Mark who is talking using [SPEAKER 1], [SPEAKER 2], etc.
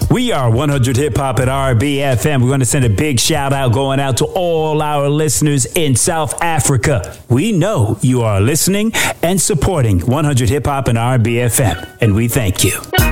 [SPEAKER 1] We are 100 Hip Hop at RBFM. We're going to send a big shout out going out to all our listeners in South Africa. We know you are listening and supporting 100 Hip Hop and RBFM, and we thank you.